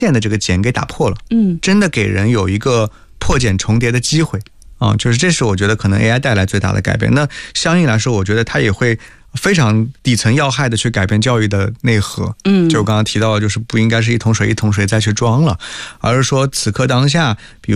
线的这个茧给打破了，真的给人有一个破茧重叠的机会啊，就是这是我觉得可能 AI 带来最大的改变。那相应来说，我觉得它也会非常底层要害的去改变教育的内核。就刚刚提到的，就是不应该是一桶水一桶水再去装了，而是说此刻当下，比如